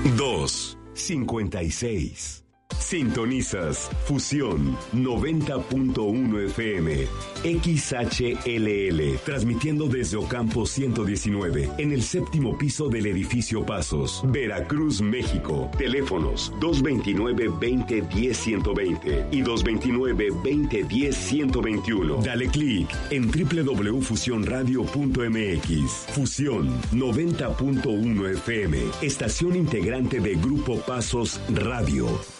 256. Sintonizas Fusión 90.1 FM, XHLL, transmitiendo desde Ocampo 119, en el séptimo piso del edificio Pasos, Veracruz, México. Teléfonos 229-2010-120 y 229-2010-121. Dale clic en www.fusionradio.mx. Fusión 90.1 FM, estación integrante de Grupo Pasos Radio.